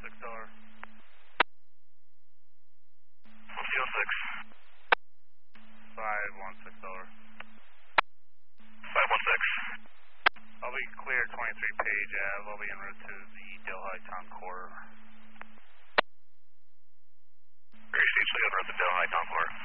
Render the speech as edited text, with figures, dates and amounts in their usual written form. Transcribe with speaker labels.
Speaker 1: $516.
Speaker 2: LCO6.
Speaker 1: $516.
Speaker 2: 516.
Speaker 1: I'll be clear 23 Page Ave. I'll be en route to the Delhi Town Core.
Speaker 2: Very safely en route to Delhi Town Core.